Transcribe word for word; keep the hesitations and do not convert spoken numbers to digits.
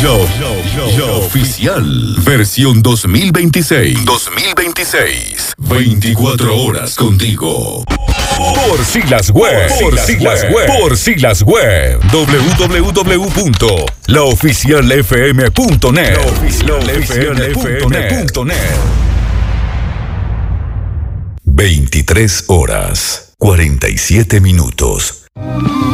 Yo, yo, yo, oficial. Versión dos mil veintiséis. dos mil veintiséis. veinticuatro horas contigo. Por Silas Web. Por Silas Web. Por Silas Web. doble u doble u doble u punto la oficial f m punto net. la oficial f m punto net. veintitrés horas, cuarenta y siete minutos.